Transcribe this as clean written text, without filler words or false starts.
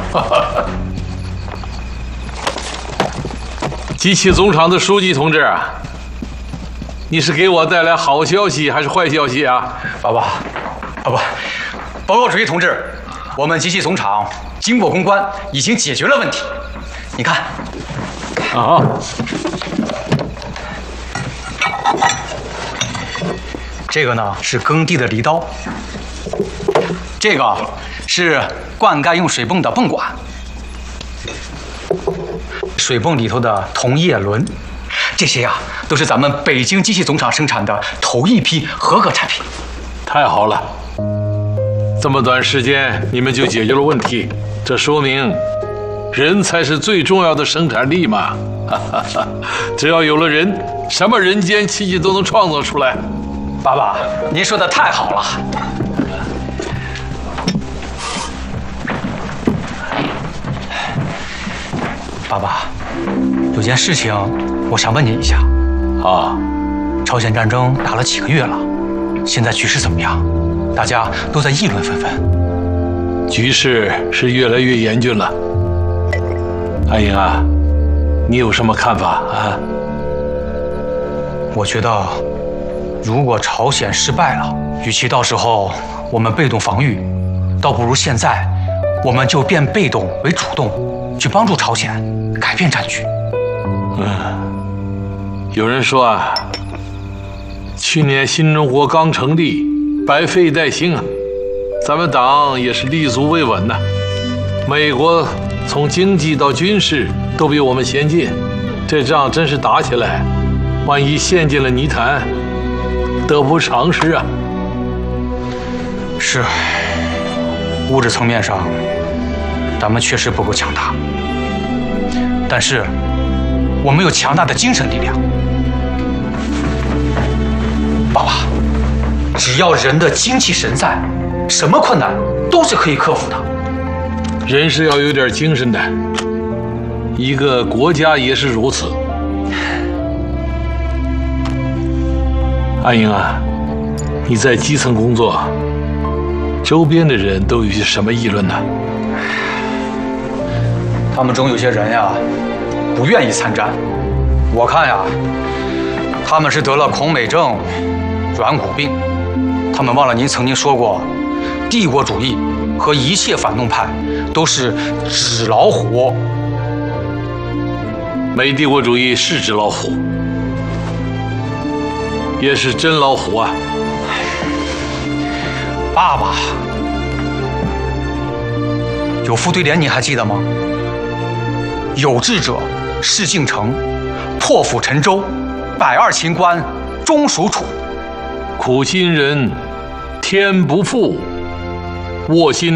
机器总厂的书记同志啊，你是给我带来好消息还是坏消息啊？ 报告主席同志，我们机器总厂经过攻关，已经解决了问题。你看， 啊， 这个呢是耕地的犁刀，这个是灌溉用水泵的泵管，水泵里头的铜叶轮，这些呀都是咱们北京机器总厂生产的头一批合格产品。 太好了，这么短时间你们就解决了问题，这说明人才是最重要的生产力嘛。只要有了人，什么人间奇迹都能创造出来。 爸爸，您说的太好了。爸爸，有件事情我想问您一下。 啊， 朝鲜战争打了几个月了，现在局势怎么样？大家都在议论纷纷。 局势是越来越严峻了。安英啊，你有什么看法啊？ 我觉得，如果朝鲜失败了，与其到时候我们被动防御，倒不如现在我们就变被动为主动，去帮助朝鲜改变战局。 有人说啊，去年新中国刚成立，百废待兴啊，咱们党也是立足未稳呐。美国从经济到军事都比我们先进，这仗真是打起来，万一陷进了泥潭，得不偿失啊。 是，物质层面上，咱们确实不够强大，但是我们有强大的精神力量。爸爸，只要人的精气神在，什么困难都是可以克服的。 人是要有点精神的，一个国家也是如此。阿英啊，你在基层工作，周边的人都有些什么议论呢？ 他们中有些人呀，不愿意参战。我看呀，他们是得了恐美症、软骨病。他们忘了您曾经说过，帝国主义和一切反动派都是纸老虎。 美帝国主义是纸老虎，也是真老虎啊！ 爸爸，有副对联你还记得吗？有志者事竟成，破釜沉舟，百二秦关终属楚。 苦心人天不负，卧薪